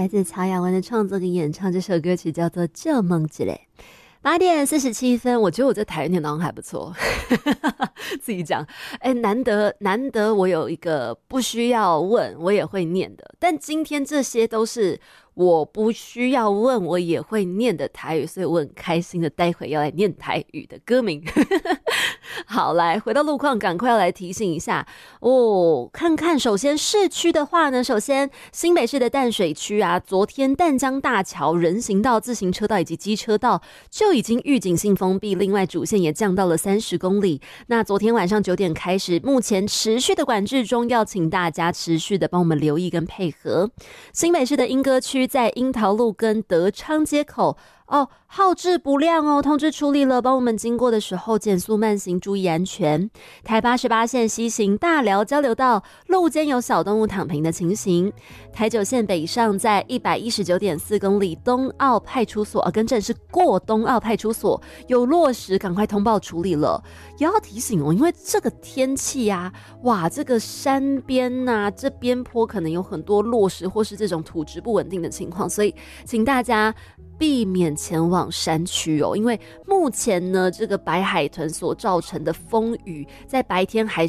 来自曹雅雯的创作跟演唱，这首歌曲叫做《旧梦之类》。8:47，我觉得我这台语念得好像还不错，自己讲。难得我有一个不需要问我也会念的，但今天这些都是我不需要问我也会念的台语，所以我很开心的待会要来念台语的歌名。好，来回到路况，赶快要来提醒一下哦。看看，首先市区的话呢，首先新北市的淡水区啊，昨天淡江大桥、人行道、自行车道以及机车道就已经预警性封闭，另外主线也降到了30公里。那昨天晚上9点开始，目前持续的管制中，要请大家持续的帮我们留意跟配合。新北市的莺歌区在樱桃路跟德昌街口号志不亮哦，通知处理了，帮我们经过的时候减速慢行，注意安全。台88线西行大寮交流道路间有小动物躺平的情形。台9线北上在 119.4 公里东澳派出所，更正是过东澳派出所有落实，赶快通报处理了。也要提醒哦，因为这个天气啊，哇，这个山边啊，这边坡可能有很多落石或是这种土质不稳定的情况，所以请大家避免前往山区哦，因为目前呢，这个白海豚所造成的风雨，在白天还